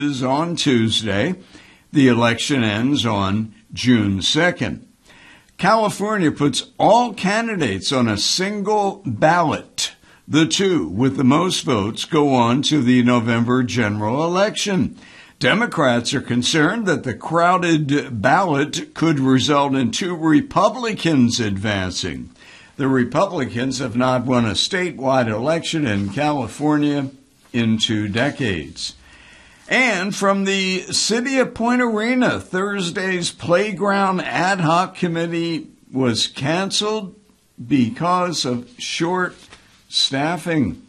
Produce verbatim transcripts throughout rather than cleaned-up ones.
is on Tuesday. The election ends on June second. California puts all candidates on a single ballot. The two with the most votes go on to the November general election. Democrats are concerned that the crowded ballot could result in two Republicans advancing. The Republicans have not won a statewide election in California in two decades. And from the city of Point Arena, Thursday's playground ad hoc committee was canceled because of short staffing.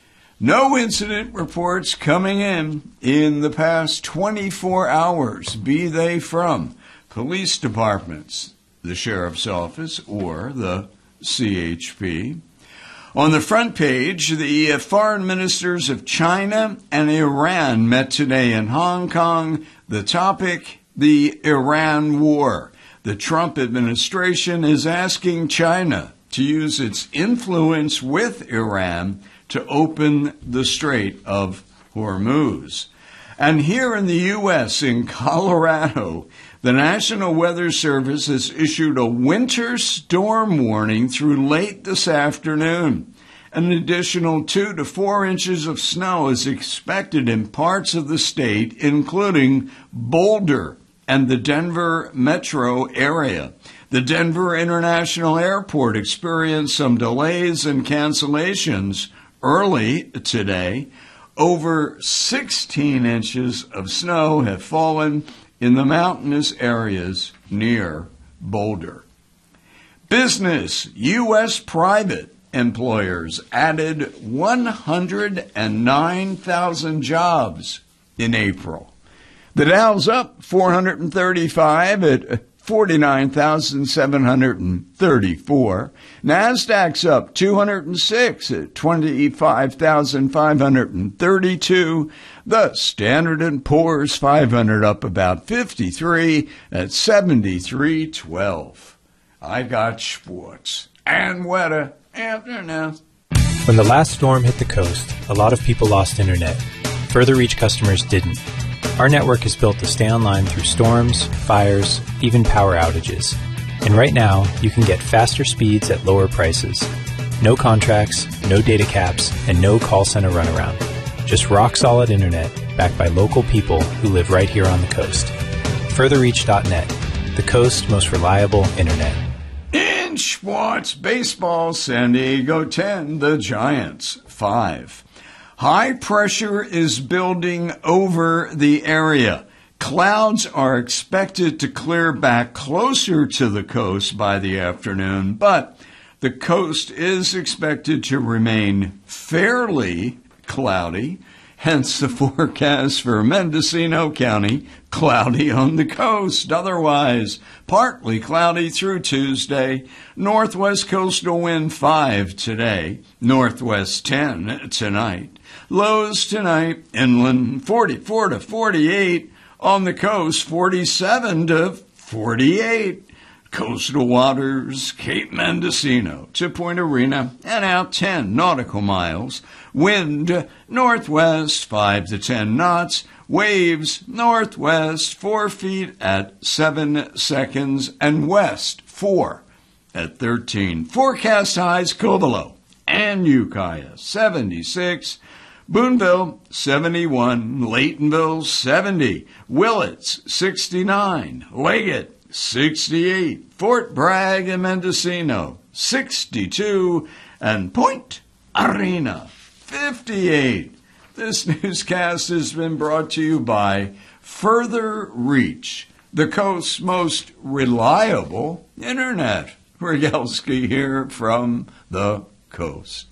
No incident reports coming in in the past twenty-four hours, be they from police departments, the sheriff's office, or the C H P. On the front page, the foreign ministers of China and Iran met today in Hong Kong. The topic, the Iran war. The Trump administration is asking China to use its influence with Iran to open the Strait of Hormuz. And here in the U S, in Colorado, the National Weather Service has issued a winter storm warning through late this afternoon. An additional two to four inches of snow is expected in parts of the state, including Boulder and the Denver metro area. The Denver International Airport experienced some delays and cancellations early today. Over sixteen inches of snow have fallen in the mountainous areas near Boulder. Business, U S private employers added one hundred nine thousand jobs in April. The Dow's up four hundred thirty-five at forty-nine thousand seven hundred thirty-four. NASDAQ's up two hundred six at twenty-five thousand five hundred thirty-two. The Standard and Poor's five hundred up about fifty-three at seventy-three twelve. I got sports and weather after now. When the last storm hit the coast, a lot of people lost internet. Further Reach customers didn't. Our network is built to stay online through storms, fires, even power outages. And right now, you can get faster speeds at lower prices. No contracts, no data caps, and no call center runaround. Just rock-solid internet backed by local people who live right here on the coast. further reach dot net, the coast's most reliable internet. In sports, baseball, San Diego ten, the Giants five. High pressure is building over the area. Clouds are expected to clear back closer to the coast by the afternoon, but the coast is expected to remain fairly cloudy. Hence the forecast for Mendocino County, cloudy on the coast. Otherwise, partly cloudy through Tuesday. Northwest coastal wind five today. Northwest ten tonight. Lows tonight, inland forty-four to forty-eight. On the coast, forty-seven to forty-eight. Coastal waters, Cape Mendocino to Point Arena, and out ten nautical miles. Wind northwest five to ten knots. Waves northwest four feet at seven seconds, and west four at thirteen. Forecast highs Covelo and Ukiah seventy-six. Boonville, seventy-one. Laytonville, seventy. Willits, sixty-nine. Leggett, sixty-eight. Fort Bragg and Mendocino, sixty-two. And Point Arena, fifty-eight. This newscast has been brought to you by Further Reach, the coast's most reliable internet. Rygelski here from the coast.